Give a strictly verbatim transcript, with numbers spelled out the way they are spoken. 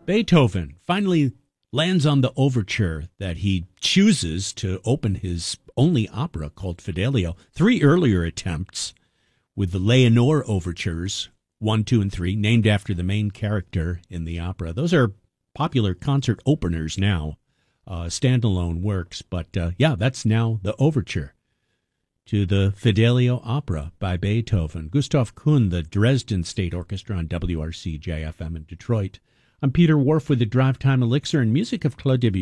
Beethoven finally lands on the overture that he chooses to open his only opera called Fidelio. Three earlier attempts with the Leonore overtures, one, two, and three, named after the main character in the opera. Those are popular concert openers now, uh, standalone works. But, uh, yeah, that's now the overture to the Fidelio opera by Beethoven. Gustav Kuhn, the Dresden State Orchestra on W R C J F M in Detroit. I'm Peter Wharf with the Drive Time Elixir and music of Claude Debussy.